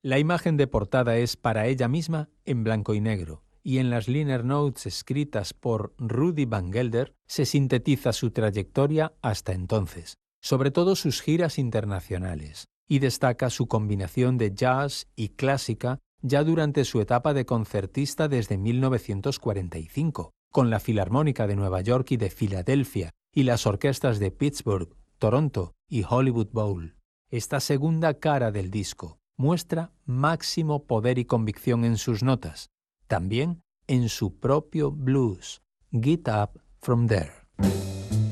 La imagen de portada es para ella misma en blanco y negro, y en las liner notes escritas por Rudy Van Gelder se sintetiza su trayectoria hasta entonces, sobre todo sus giras internacionales, y destaca su combinación de jazz y clásica ya durante su etapa de concertista desde 1945, con la Filarmónica de Nueva York y de Filadelfia y las orquestas de Pittsburgh, Toronto y Hollywood Bowl. Esta segunda cara del disco muestra máximo poder y convicción en sus notas, también en su propio blues, Get Up From There.